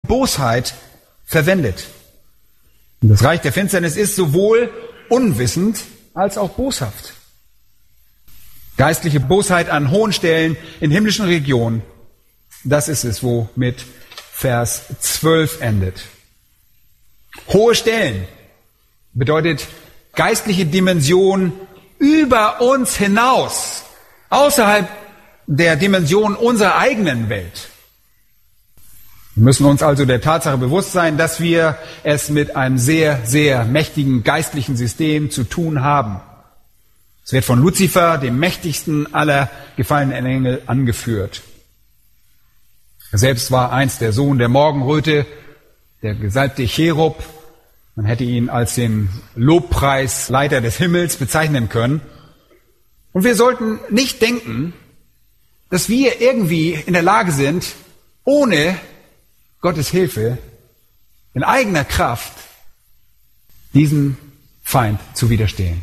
Bosheit verwendet. Und das Reich der Finsternis ist sowohl unwissend als auch boshaft. Geistliche Bosheit an hohen Stellen in himmlischen Regionen, das ist es, womit Vers 12 endet. Hohe Stellen bedeutet geistliche Dimension über uns hinaus, außerhalb der Dimension unserer eigenen Welt. Wir müssen uns also der Tatsache bewusst sein, dass wir es mit einem sehr, sehr mächtigen geistlichen System zu tun haben. Es wird von Luzifer, dem mächtigsten aller gefallenen Engel, angeführt. Er selbst war einst der Sohn der Morgenröte, der gesalbte Cherub. Man hätte ihn als den Lobpreisleiter des Himmels bezeichnen können. Und wir sollten nicht denken, dass wir irgendwie in der Lage sind, ohne Gottes Hilfe, in eigener Kraft, diesem Feind zu widerstehen.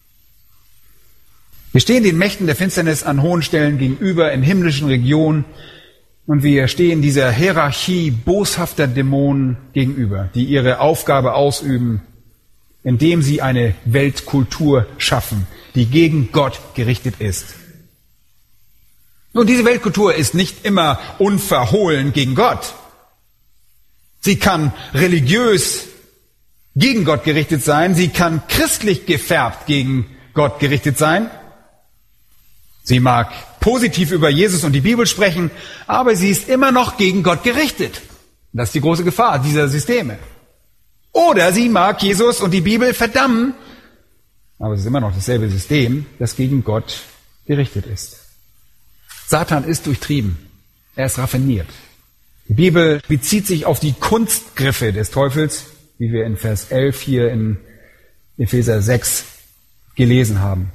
Wir stehen den Mächten der Finsternis an hohen Stellen gegenüber in himmlischen Regionen und wir stehen dieser Hierarchie boshafter Dämonen gegenüber, die ihre Aufgabe ausüben, indem sie eine Weltkultur schaffen, die gegen Gott gerichtet ist. Nun, diese Weltkultur ist nicht immer unverhohlen gegen Gott. Sie kann religiös gegen Gott gerichtet sein, sie kann christlich gefärbt gegen Gott gerichtet sein. Sie mag positiv über Jesus und die Bibel sprechen, aber sie ist immer noch gegen Gott gerichtet. Das ist die große Gefahr dieser Systeme. Oder sie mag Jesus und die Bibel verdammen, aber es ist immer noch dasselbe System, das gegen Gott gerichtet ist. Satan ist durchtrieben, er ist raffiniert. Die Bibel bezieht sich auf die Kunstgriffe des Teufels, wie wir in Vers 11 hier in Epheser 6 gelesen haben.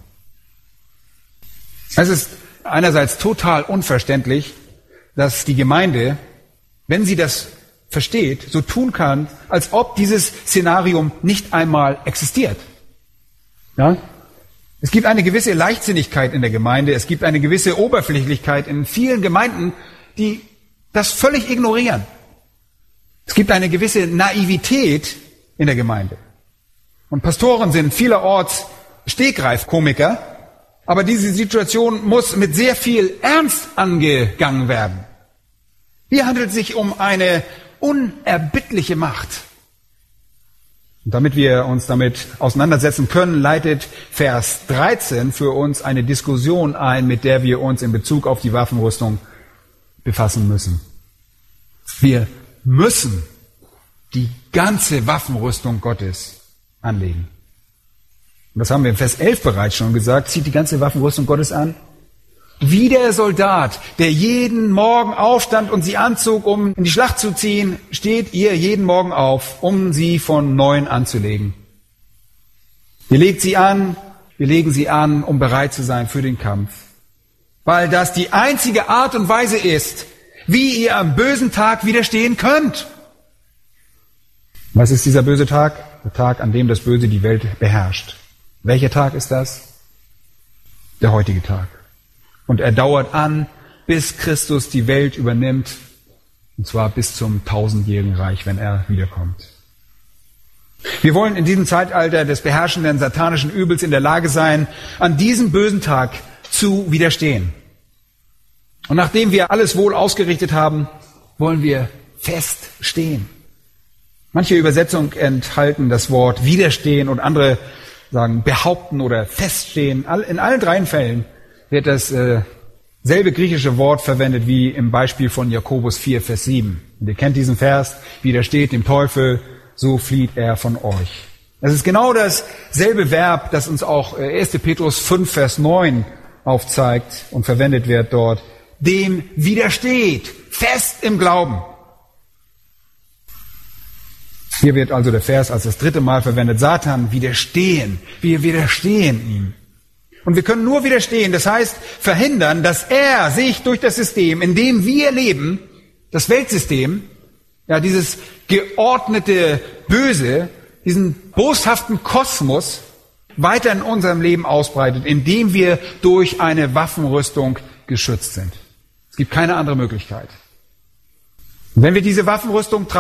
Es ist einerseits total unverständlich, dass die Gemeinde, wenn sie das versteht, so tun kann, als ob dieses Szenarium nicht einmal existiert. Ja? Es gibt eine gewisse Leichtsinnigkeit in der Gemeinde, es gibt eine gewisse Oberflächlichkeit in vielen Gemeinden, die das völlig ignorieren. Es gibt eine gewisse Naivität in der Gemeinde. Und Pastoren sind vielerorts Stegreifkomiker, aber diese Situation muss mit sehr viel Ernst angegangen werden. Hier handelt es sich um eine unerbittliche Macht. Und damit wir uns damit auseinandersetzen können, leitet Vers 13 für uns eine Diskussion ein, mit der wir uns in Bezug auf die Waffenrüstung befassen müssen. Wir müssen die ganze Waffenrüstung Gottes anlegen. Und das haben wir im Vers 11 bereits schon gesagt, zieht die ganze Waffenrüstung Gottes an. Wie der Soldat, der jeden Morgen aufstand und sie anzog, um in die Schlacht zu ziehen, steht ihr jeden Morgen auf, um sie von neuem anzulegen. Ihr legt sie an, wir legen sie an, um bereit zu sein für den Kampf. Weil das die einzige Art und Weise ist, wie ihr am bösen Tag widerstehen könnt. Was ist dieser böse Tag? Der Tag, an dem das Böse die Welt beherrscht. Welcher Tag ist das? Der heutige Tag. Und er dauert an, bis Christus die Welt übernimmt, und zwar bis zum 1000-jährigen Reich, wenn er wiederkommt. Wir wollen in diesem Zeitalter des beherrschenden satanischen Übels in der Lage sein, an diesem bösen Tag zu widerstehen. Und nachdem wir alles wohl ausgerichtet haben, wollen wir feststehen. Manche Übersetzungen enthalten das Wort widerstehen und andere sagen behaupten oder feststehen. In allen drei Fällen wird das selbe griechische Wort verwendet wie im Beispiel von Jakobus 4, Vers 7. Und ihr kennt diesen Vers, widersteht dem Teufel, so flieht er von euch. Das ist genau dasselbe Verb, das uns auch 1. Petrus 5, Vers 9 aufzeigt und verwendet wird dort. Dem widersteht, fest im Glauben. Hier wird also der Vers als das dritte Mal verwendet. Satan widerstehen. Wir widerstehen ihm. Und wir können nur widerstehen, das heißt verhindern, dass er sich durch das System, in dem wir leben, das Weltsystem, ja, dieses geordnete Böse, diesen boshaften Kosmos weiter in unserem Leben ausbreitet, indem wir durch eine Waffenrüstung geschützt sind. Es gibt keine andere Möglichkeit. Und wenn wir diese Waffenrüstung